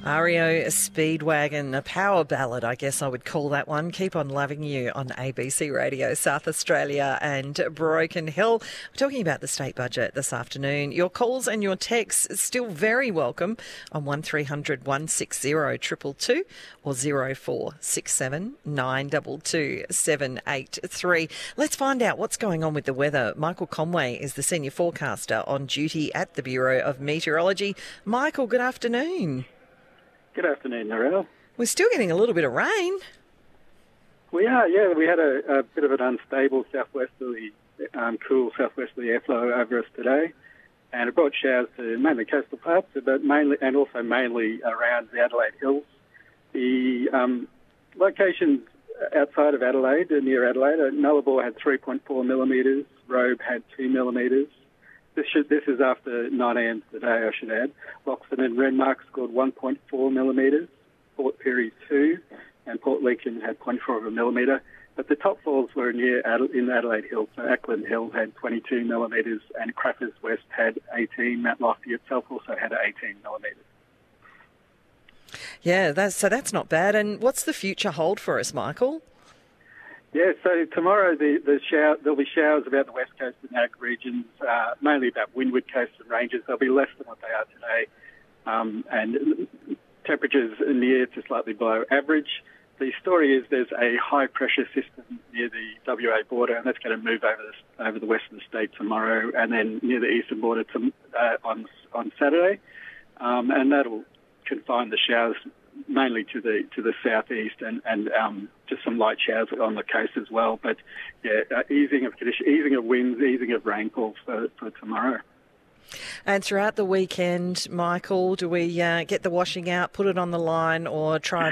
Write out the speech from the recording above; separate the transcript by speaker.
Speaker 1: REO Speedwagon, a power ballad, I guess I would call that one. Keep on Loving You on ABC Radio, South Australia and Broken Hill. We're talking about the state budget this afternoon. Your calls and your texts still very welcome on 1300 160 222 or 0467 922 783. Let's find out what's going on with the weather. Michael Conway is the senior forecaster on duty at the Bureau of Meteorology. Michael, good afternoon.
Speaker 2: Good afternoon, Narelle.
Speaker 1: We're still getting a little bit of rain.
Speaker 2: We are, yeah. We had a bit of an unstable southwesterly, cool southwesterly airflow over us today, and it brought showers to mainly coastal parts, but mainly around the Adelaide Hills. The locations outside of Adelaide, near Adelaide, Nullarbor had 3.4 millimetres, Robe had 2 millimetres. This is after 9 a.m. today, I should add. Loxton and Renmark scored 1.4 millimetres, Port Pirie 2, and Port Lincoln had 0.4 of a millimetre. But the top falls were in Adelaide Hill. So Ackland Hill had 22 millimetres and Crackers West had 18. Mount Lofty itself also had 18 millimetres.
Speaker 1: Yeah, that's not bad. And what's the future hold for us, Michael?
Speaker 2: Yeah, so tomorrow there'll be showers about the west coast and ag regions, mainly about windward coasts and ranges. They'll be less than what they are today, and temperatures near to slightly below average. The story is there's a high-pressure system near the WA border, and that's going to move over the western state tomorrow, and then near the eastern border on Saturday, and that'll confine the showers mainly to the southeast and just some light showers on the coast as well. But yeah, easing of winds, easing of rainfall for tomorrow.
Speaker 1: And throughout the weekend, Michael, do we get the washing out, put it on the line, or try